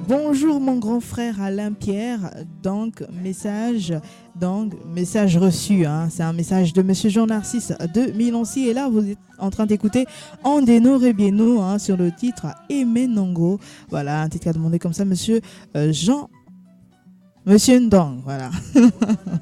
Bonjour mon grand frère Alain Pierre. Message reçu. C'est un message de Monsieur Jean Narcisse de Milancy. Et là, vous êtes en train d'écouter Andeno Rebieno sur le titre Emenongo. Voilà, un titre qu'a demandé comme ça Monsieur Jean. Monsieur Ndong, voilà.